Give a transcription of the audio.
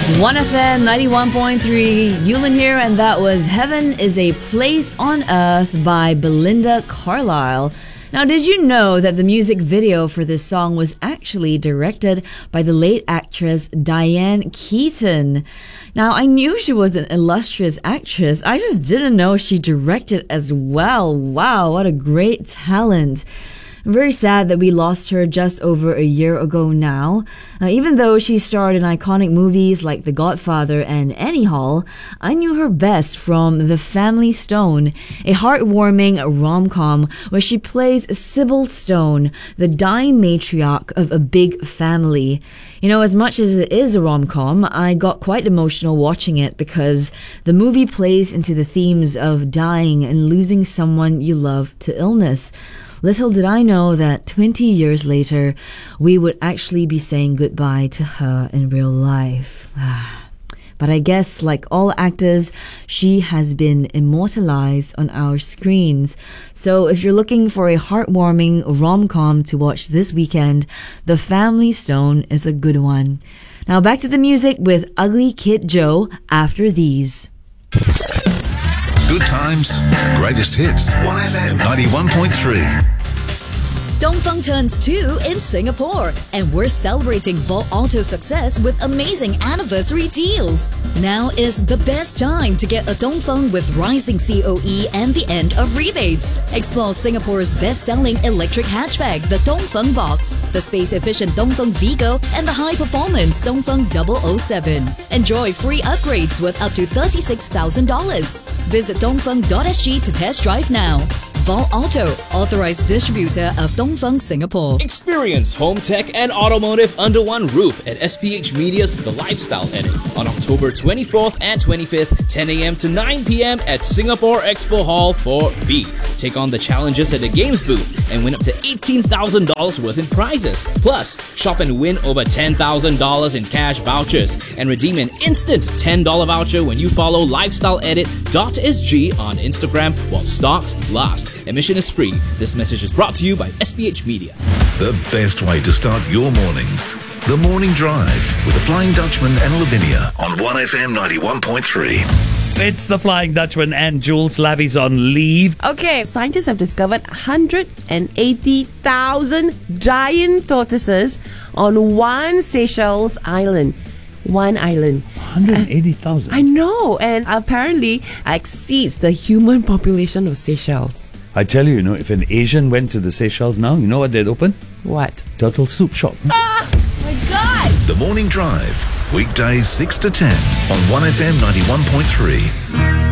1FM 91.3, Yulin here, and that was Heaven is a Place on Earth by Belinda Carlisle. Now, did you know that the music video for this song was actually directed by the late actress Diane Keaton? Now, I knew she was an illustrious actress. I just didn't know she directed as well. Wow, what a great talent. I'm very sad that we lost her just over a year ago now. Even though she starred in iconic movies like The Godfather and Annie Hall, I knew her best from The Family Stone, a heartwarming rom-com where she plays Sybil Stone, the dying matriarch of a big family. You know, as much as it is a rom-com, I got quite emotional watching it because the movie plays into the themes of dying and losing someone you love to illness. Little did I know that 20 years later, we would actually be saying goodbye to her in real life. But I guess, like all actors, she has been immortalized on our screens. So if you're looking for a heartwarming rom-com to watch this weekend, The Family Stone is a good one. Now back to the music with Ugly Kid Joe after these. Good times, greatest hits. 1FM 91.3. Dongfeng turns 2 in Singapore, and we're celebrating Vault Auto's success with amazing anniversary deals. Now is the best time to get a Dongfeng with rising COE and the end of rebates. Explore Singapore's best-selling electric hatchback, the Dongfeng Box, the space-efficient Dongfeng Vigo, and the high-performance Dongfeng 007. Enjoy free upgrades with up to $36,000. Visit dongfeng.sg to test drive now. Vault Auto, authorized distributor of Dongfeng Singapore. Experience home tech and automotive under one roof at SPH Media's The Lifestyle Edit on October 24th and 25th, 10 a.m. to 9 p.m. at Singapore Expo Hall 4B. Take on the challenges at the games booth and win up to $18,000 worth in prizes. Plus, shop and win over $10,000 in cash vouchers and redeem an instant $10 voucher when you follow lifestyleedit.sg on Instagram while stocks last. Admission is free. This message is brought to you by SPH Media. The best way to start your mornings. The Morning Drive with the Flying Dutchman and Lavinia on 1FM 91.3. It's the Flying Dutchman and Jules Lavi's on leave. Okay, scientists have discovered 180,000 giant tortoises on one Seychelles island. One island. 180,000? I know, and apparently exceeds the human population of Seychelles. I tell you, if an Asian went to the Seychelles now, you know what they'd open? What? Turtle soup shop. Ah! My God! The Morning Drive, weekdays 6 to 10 on 1FM 91.3.